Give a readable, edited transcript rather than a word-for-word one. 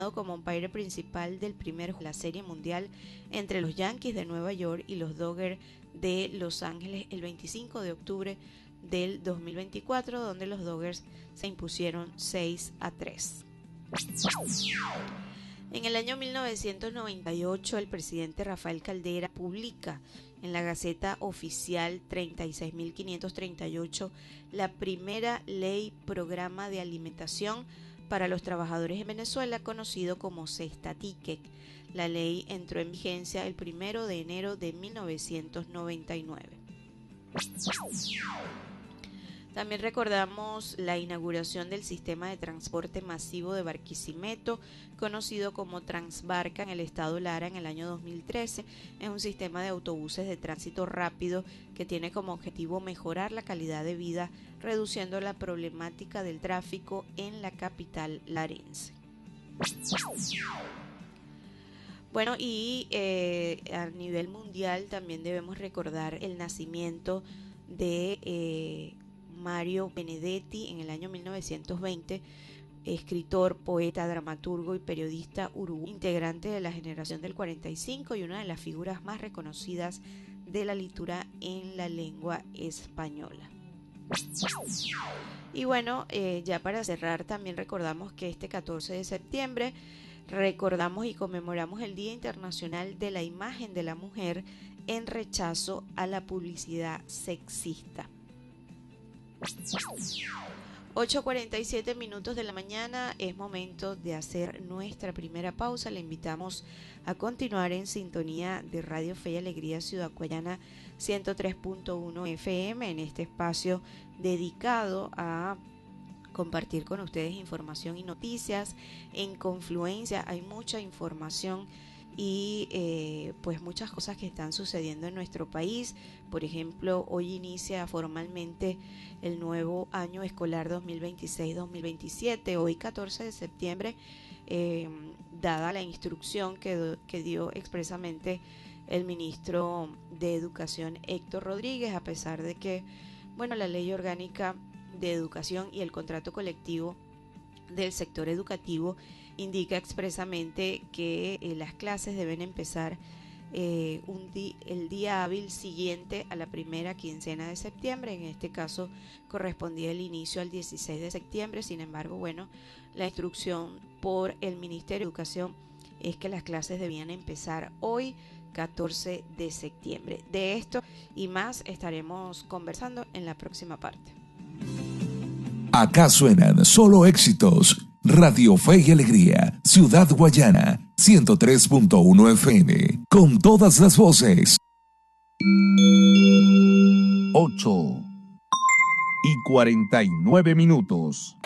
como umpire principal del primer juego de la Serie Mundial entre los Yankees de Nueva York y los Dodgers de Los Ángeles el 25 de octubre del 2024, donde los Dodgers se impusieron 6-3. En el año 1998, el presidente Rafael Caldera publica en la Gaceta Oficial 36.538 la primera ley programa de alimentación para los trabajadores en Venezuela, conocido como Cesta Ticket. La ley entró en vigencia el 1 de enero de 1999. También recordamos la inauguración del sistema de transporte masivo de Barquisimeto, conocido como Transbarca, en el estado Lara en el año 2013. Es un sistema de autobuses de tránsito rápido que tiene como objetivo mejorar la calidad de vida, reduciendo la problemática del tráfico en la capital larense. Bueno, y a nivel mundial también debemos recordar el nacimiento de Mario Benedetti en el año 1920, escritor, poeta, dramaturgo y periodista uruguayo, integrante de la generación del 45 y una de las figuras más reconocidas de la literatura en la lengua española. Y bueno, ya para cerrar también recordamos que este 14 de septiembre recordamos y conmemoramos el Día Internacional de la Imagen de la Mujer en rechazo a la publicidad sexista. 8:47 minutos de la mañana, es momento de hacer nuestra primera pausa. Le invitamos a continuar en sintonía de Radio Fe y Alegría Ciudad Guayana 103.1 FM en este espacio dedicado a compartir con ustedes información y noticias. En Confluencia hay mucha información y pues muchas cosas que están sucediendo en nuestro país. Por ejemplo, hoy inicia formalmente el nuevo año escolar 2026-2027, hoy 14 de septiembre, dada la instrucción que dio expresamente el ministro de Educación Héctor Rodríguez, a pesar de que, bueno, la ley orgánica de educación y el contrato colectivo del sector educativo indica expresamente que las clases deben empezar el día hábil siguiente a la primera quincena de septiembre. En este caso correspondía el inicio al 16 de septiembre. Sin embargo, bueno, la instrucción por el Ministerio de Educación es que las clases debían empezar hoy, 14 de septiembre. De esto y más estaremos conversando en la próxima parte. Acá suenan solo éxitos. Radio Fe y Alegría, Ciudad Guayana, 103.1 FM, con todas las voces. 8:49 minutos.